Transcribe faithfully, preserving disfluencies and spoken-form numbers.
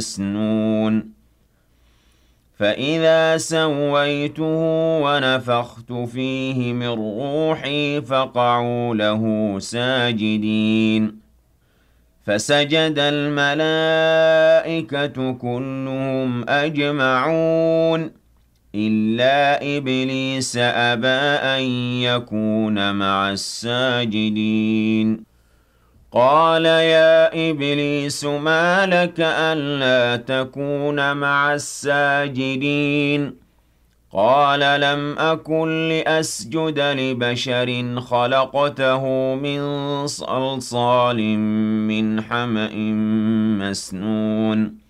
مسنون فإذا سويته ونفخت فيه من روحي فقعوا له ساجدين فسجد الملائكة كلهم أجمعون إلا إبليس أبى أن يكون مع الساجدين قال يا إبليس ما لك ألا تكون مع الساجدين قال لم أكن لأسجد لبشر خلقته من صلصال من حمأ مسنون